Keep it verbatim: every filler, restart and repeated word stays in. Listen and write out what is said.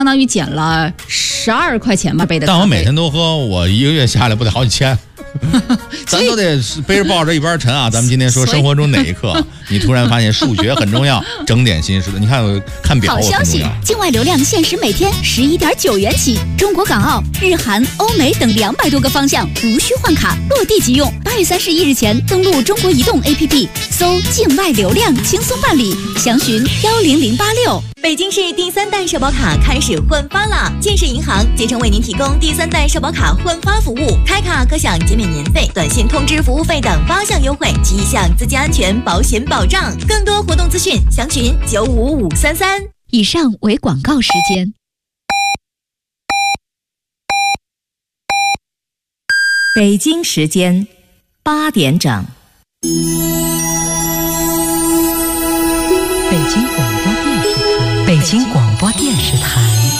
相当于减了十二块钱吧，背的。 但我每天都喝，我一个月下来不得好几千。咱都得背着抱着一边沉啊！咱们今天说生活中哪一刻，你突然发现数学很重要，整点心思的。你看我看表， 好消息，境外流量限时每天十一点九元起，中国港澳、日韩、欧美等两百多个方向，无需换卡，落地即用。八月三十一日前登录中国移动 A P P， 搜境外流量，轻松办理，详询幺零零八六。 北京市第三代社保卡开始换发啦！建设银行竭诚为您提供第三代社保卡换发服务，开卡可享减免年费、短信通知服务费等八项优惠及一项资金安全保险保障。更多活动资讯，详询九五五三三。 以上为广告时间。 北京时间八点整。 北京广播电视台，北京广